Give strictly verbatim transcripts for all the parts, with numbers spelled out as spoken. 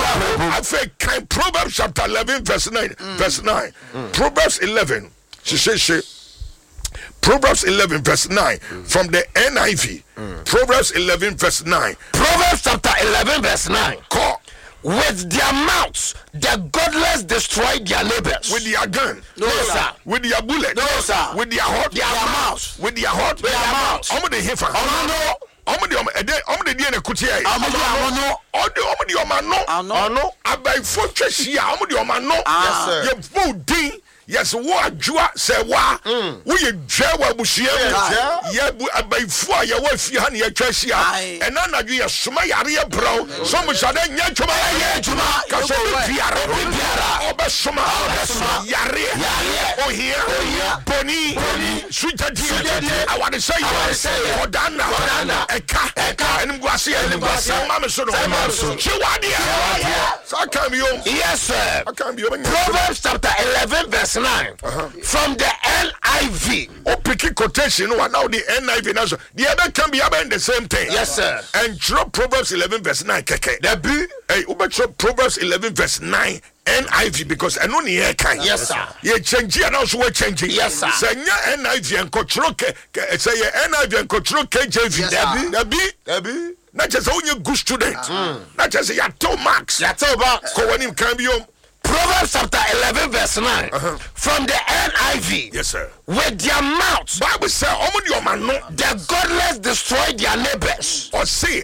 I say kind Proverbs chapter eleven verse nine. Mm. Verse nine. Mm. Proverbs eleven. She says she. Proverbs eleven verse nine mm. from the N I V. Mm. Proverbs eleven verse nine. Proverbs chapter eleven verse nine. Call. With their mouths, the godless destroy their neighbors. With their gun. No, no sir. With their bullet. No, sir. With their heart. Their mouths. With their heart. With their mouths. Omo de hefa. Omo no. Omo de omo ede omo de die na kutia. Omo de omo no. Ode omo de omo no. Ano. Abai fo twehia omo de omo no. Yes sir. Ye bo din. Yes, wo adwoa se wa wo ye dwa wa buhia ye abai fo ye wa fi ha na ye twahia ena anadwo ye soma yare ye braw so mo shade nya twoma ye twoma ka so biara biara oba soma yare o here boni sujadi awade say odana eka eka enim guase enim guase ma me so no chiwade so can you? Yes sir. Proverbs chapter eleven verse nine. Uh-huh. From the N I V. Oh, picking quotation one now the N I V now. The other can be about the same thing. Yes sir. And drop Proverbs eleven verse nine. Keke. There be hey, drop Proverbs eleven verse nine. N I V because I know the kind. Yes sir. You change and also we change. Yes sir. Say N I V and control K. Say N I V and control K J V. There be. There be. There be. Not just only good student. Mm. Not just you two marks. You two marks. Ko when him can be on. Proverbs chapter eleven verse nine. Uh-huh. From the N I V. Yes sir. With their mouths, Bible say omo di omo no. The godless destroy their neighbors. Or say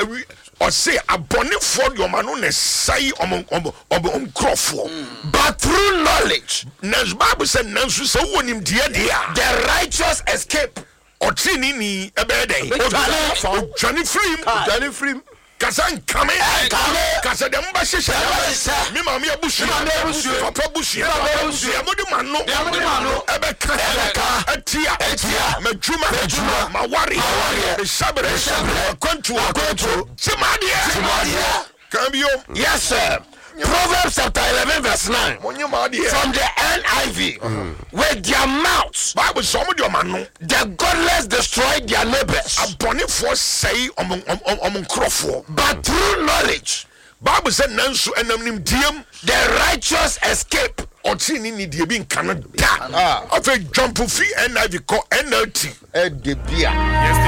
or say abone for di omo no na say omo omo omo krofo. But through knowledge, nas Bible say nansu say wonim dia dia. The righteous escape. Otini ni ebe dey. Johnny Freem, Johnny Freem. Kasan kame, kasa dem ba shisha. Mi ma mi abushi, papa bushi, yamudi mano, ebe ka, etia, etia, mejuma, mejuma, mawari, shabre, shabre, kontu, kontu, simadia, kambiyo. Yes sir. Proverbs chapter eleven verse nine. From the N I V. Mm-hmm. With their mouths, Bible some of your man, the godless destroy their neighbors. A bonny for say among among crofo. But through knowledge, Bible said nansu enamnim diem, the righteous escape. Otini ni die bin Canada. Ah, of a jump fi N I V call N L T. E de bia. Yes.